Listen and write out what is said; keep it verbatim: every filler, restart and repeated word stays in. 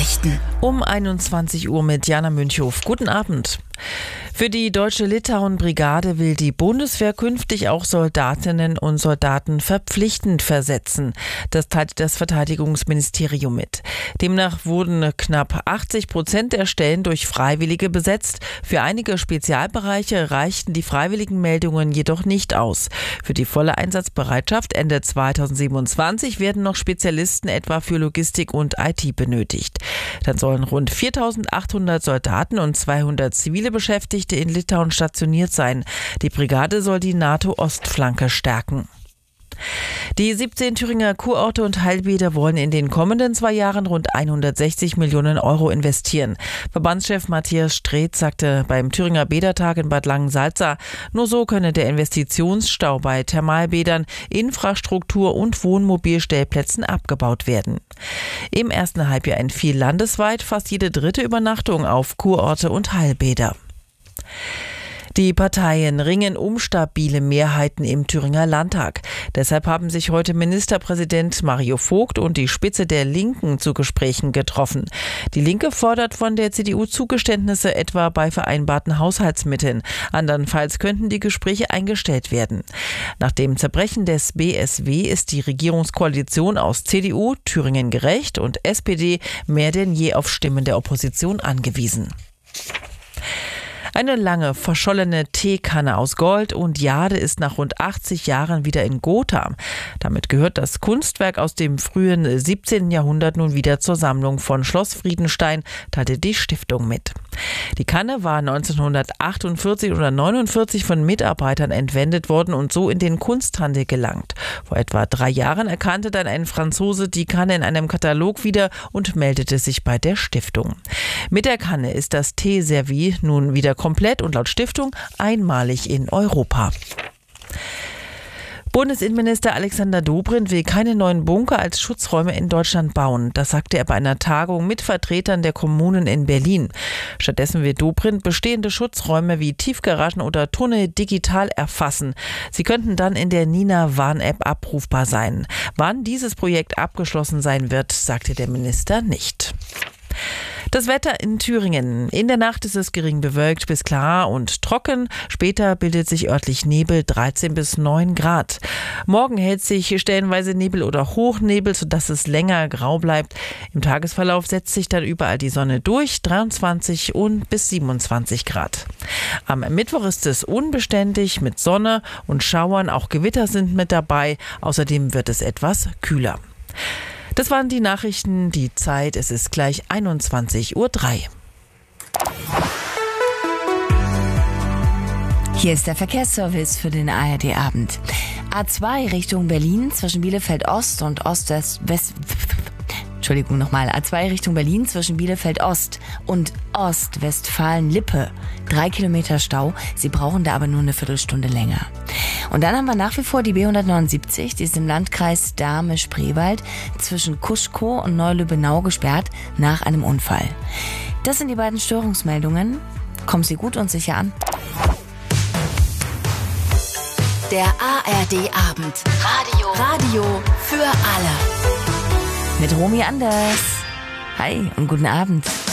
Nachrichten. Um einundzwanzig Uhr mit Jana Münchhof. Guten Abend. Für die Deutsche Litauen-Brigade will die Bundeswehr künftig auch Soldatinnen und Soldaten verpflichtend versetzen. Das teilt das Verteidigungsministerium mit. Demnach wurden knapp achtzig Prozent der Stellen durch Freiwillige besetzt. Für einige Spezialbereiche reichten die Freiwilligenmeldungen jedoch nicht aus. Für die volle Einsatzbereitschaft Ende zweitausendsiebenundzwanzig werden noch Spezialisten etwa für Logistik und I T benötigt. Dann sollen rund viertausendachthundert Soldaten und zweihundert zivile Beschäftigte in Litauen stationiert sein. Die Brigade soll die NATO-Ostflanke stärken. Die siebzehn Thüringer Kurorte und Heilbäder wollen in den kommenden zwei Jahren rund hundertsechzig Millionen Euro investieren. Verbandschef Matthias Streetz sagte beim Thüringer Bädertag in Bad Langensalza, nur so könne der Investitionsstau bei Thermalbädern, Infrastruktur und Wohnmobilstellplätzen abgebaut werden. Im ersten Halbjahr entfiel landesweit fast jede dritte Übernachtung auf Kurorte und Heilbäder. Die Parteien ringen um stabile Mehrheiten im Thüringer Landtag. Deshalb haben sich heute Ministerpräsident Mario Vogt und die Spitze der Linken zu Gesprächen getroffen. Die Linke fordert von der C D U Zugeständnisse etwa bei vereinbarten Haushaltsmitteln. Andernfalls könnten die Gespräche eingestellt werden. Nach dem Zerbrechen des B S W ist die Regierungskoalition aus C D U, Thüringen gerecht und S P D mehr denn je auf Stimmen der Opposition angewiesen. Eine lange verschollene Teekanne aus Gold und Jade ist nach rund achtzig Jahren wieder in Gotha. Damit gehört das Kunstwerk aus dem frühen siebzehnten Jahrhundert nun wieder zur Sammlung von Schloss Friedenstein, teilte die Stiftung mit. Die Kanne war neunzehnhundertachtundvierzig oder neunundvierzig von Mitarbeitern entwendet worden und so in den Kunsthandel gelangt. Vor etwa drei Jahren erkannte dann ein Franzose die Kanne in einem Katalog wieder und meldete sich bei der Stiftung. Mit der Kanne ist das Teeservice nun wieder komplett und laut Stiftung einmalig in Europa. Bundesinnenminister Alexander Dobrindt will keine neuen Bunker als Schutzräume in Deutschland bauen. Das sagte er bei einer Tagung mit Vertretern der Kommunen in Berlin. Stattdessen will Dobrindt bestehende Schutzräume wie Tiefgaragen oder Tunnel digital erfassen. Sie könnten dann in der Nina-Warn-App abrufbar sein. Wann dieses Projekt abgeschlossen sein wird, sagte der Minister nicht. Das Wetter in Thüringen. In der Nacht ist es gering bewölkt bis klar und trocken. Später bildet sich örtlich Nebel, dreizehn bis neun Grad. Morgen hält sich stellenweise Nebel oder Hochnebel, sodass es länger grau bleibt. Im Tagesverlauf setzt sich dann überall die Sonne durch, dreiundzwanzig und bis siebenundzwanzig Grad. Am Mittwoch ist es unbeständig mit Sonne und Schauern. Auch Gewitter sind mit dabei. Außerdem wird es etwas kühler. Das waren die Nachrichten, die Zeit, es ist gleich einundzwanzig Uhr drei. Hier ist der Verkehrsservice für den A R D-Abend. A zwei Richtung Berlin zwischen Bielefeld Ost und Ost-West... West, Entschuldigung nochmal. A zwei Richtung Berlin zwischen Bielefeld Ost und Ostwestfalen-Lippe. Drei Kilometer Stau. Sie brauchen da aber nur eine Viertelstunde länger. Und dann haben wir nach wie vor die B hundertneunundsiebzig, die ist im Landkreis Dahme-Spreewald zwischen Kuschkow und Neulübbenau gesperrt nach einem Unfall. Das sind die beiden Störungsmeldungen. Kommen Sie gut und sicher an. Der A R D-Abend. Radio. Radio für alle. Mit Romy Anders. Hi und guten Abend.